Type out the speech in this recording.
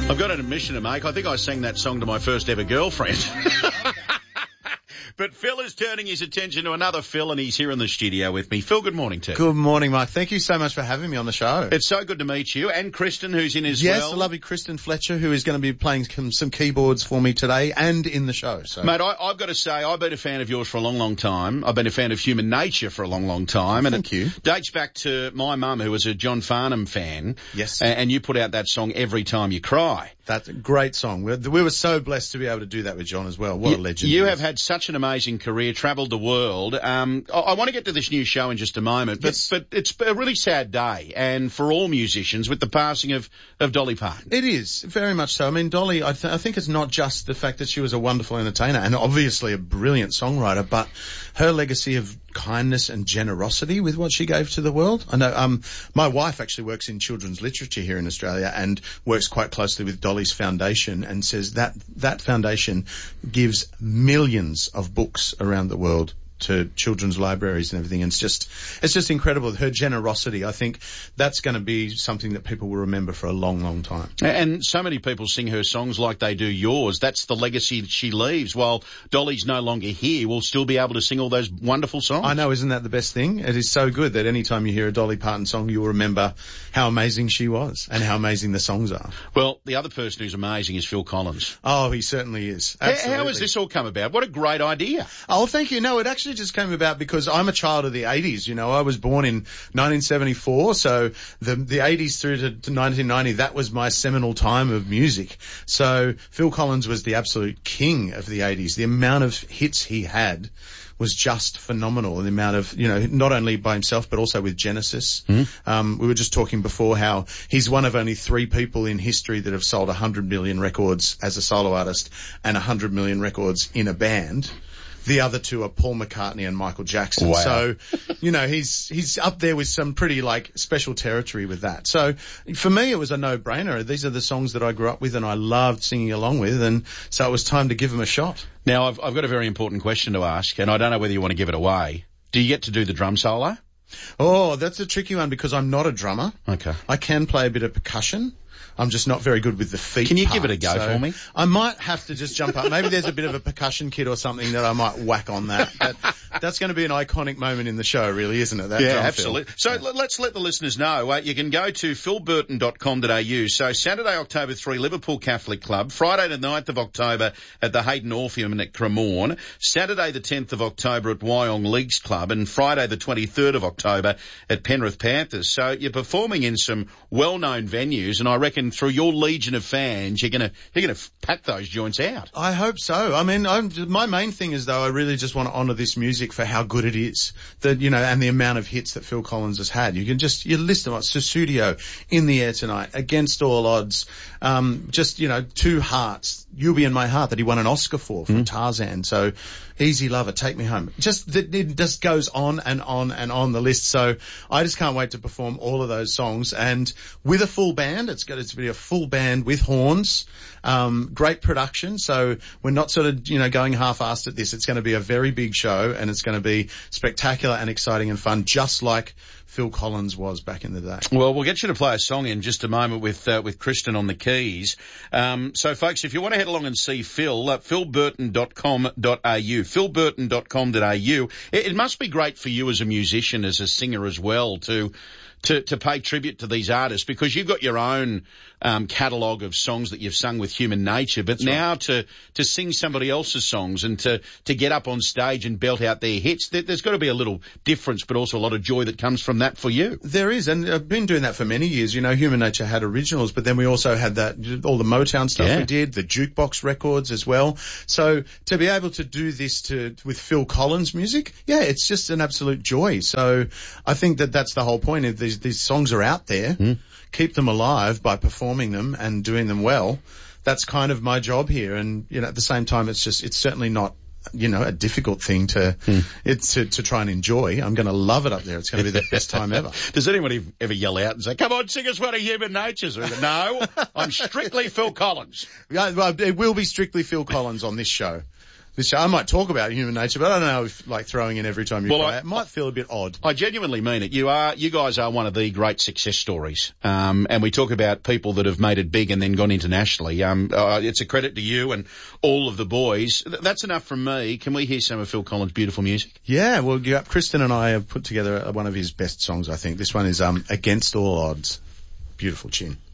I've got an admission to make. I think I sang that song to my first ever girlfriend. But Phil is turning his attention to another Phil, and he's here in the studio with me. Phil, good morning to you. Good morning, Mark. Thank you so much for having me on the show. It's so good to meet you, and Kristen, who's in as well. Yes, the lovely Kristen Fletcher, who is going to be playing some keyboards for me today and in the show. So. Mate, I've got to say, I've been a fan of yours for a long, long time. I've been a fan of Human Nature for a long, long time. And Thank you. It dates back to my mum, who was a John Farnham fan. Yes. And you put out that song, Every Time You Cry. That's a great song. We were so blessed to be able to do that with John as well. What a legend. You have had such an amazing career, travelled the world. I want to get to this new show in just a moment, but it's a really sad day, and for all musicians, with the passing of Dolly Parton. It is, very much so. I mean, Dolly, I think it's not just the fact that she was a wonderful entertainer and obviously a brilliant songwriter, but her legacy of kindness and generosity with what she gave to the world. I know, my wife actually works in children's literature here in Australia and works quite closely with Dolly's foundation, and says that foundation gives millions of books around the world to children's libraries and everything. And it's just incredible. Her generosity, I think that's going to be something that people will remember for a long, long time. And so many people sing her songs like they do yours. That's the legacy that she leaves. While Dolly's no longer here, we'll still be able to sing all those wonderful songs. I know, isn't that the best thing? It is so good that any time you hear a Dolly Parton song, you'll remember how amazing she was and how amazing the songs are. Well, the other person who's amazing is Phil Collins. Oh, he certainly is. Absolutely. How has this all come about? What a great idea. Oh, thank you. No, it actually just came about because I'm a child of the 80s. You know, I was born in 1974, so the 80s through to 1990, that was my seminal time of music. So Phil Collins was the absolute king of the 80s. The amount of hits he had was just phenomenal. The amount of, you know, not only by himself, but also with Genesis. We were just talking before how he's one of only 3 people in history that have sold 100 million records as a solo artist and 100 million records in a band. The other 2 are Paul McCartney and Michael Jackson. Wow. So, you know, he's up there with some pretty, special territory with that. So, for me, it was a no-brainer. These are the songs that I grew up with and I loved singing along with, and so it was time to give them a shot. Now, I've got a very important question to ask, and I don't know whether you want to give it away. Do you get to do the drum solo? Oh, that's a tricky one because I'm not a drummer. Okay. I can play a bit of percussion. I'm just not very good with the feet. Can you give it a go for me? I might have to just jump up. Maybe there's a bit of a percussion kit or something that I might whack on that. That's going to be an iconic moment in the show, really, isn't it? That yeah, drum absolutely. fill. So let's let the listeners know. You can go to philburton.com.au. So Saturday, October 3, Liverpool Catholic Club. Friday the 9th of October at the Hayden Orpheum at Cremorne. Saturday the 10th of October at Wyong Leagues Club. And Friday the 23rd of October at Penrith Panthers. So you're performing in some well-known venues, and I reckon through your legion of fans, you're gonna pack those joints out. I hope so. I mean, my main thing is, though, I really just want to honour this music for how good it is. That, you know, and the amount of hits that Phil Collins has had. You list them up. Sussudio, In the Air Tonight, Against All Odds, Two Hearts, You'll Be in My Heart, that he won an Oscar for Tarzan. So, Easy Lover, Take Me Home. It just goes on and on and on the list. So I just can't wait to perform all of those songs, and with a full band. It's going to be a full band with horns. Great production. So we're not sort of, going half-assed at this. It's going to be a very big show, and it's going to be spectacular and exciting and fun, just like Phil Collins was back in the day. Well, we'll get you to play a song in just a moment with Kristen on the keys. So folks, if you want to head along and see Phil, philburton.com.au, philburton.com.au. It must be great for you as a musician, as a singer as well, to pay tribute to these artists, because you've got your own catalogue of songs that you've sung with Human Nature, but now to sing somebody else's songs and to get up on stage and belt out their hits, there's got to be a little difference, but also a lot of joy that comes from that for you. There is, and I've been doing that for many years. Human Nature had originals, but then we also had all the Motown stuff we did, the jukebox records as well. So to be able to do this with Phil Collins music, it's just an absolute joy. So I think that's the whole point. If these songs are out there, keep them alive by performing them and doing them well. That's kind of my job here. And, at the same time, it's certainly not, a difficult thing to try and enjoy. I'm going to love it up there. It's going to be the best time ever. Does anybody ever yell out and say, come on, sing us one of Human Nature's? No, I'm strictly Phil Collins. Yeah, well, it will be strictly Phil Collins on this show. this show. I might talk about human nature, but I don't know if like throwing in every time you cry, it might feel a bit odd. I genuinely mean it. You guys are one of the great success stories. And we talk about people that have made it big and then gone internationally. It's a credit to you and all of the boys. That's enough from me. Can we hear some of Phil Collins' beautiful music? Yeah, well, Kristen and I have put together one of his best songs, I think. This one is Against All Odds. Beautiful tune.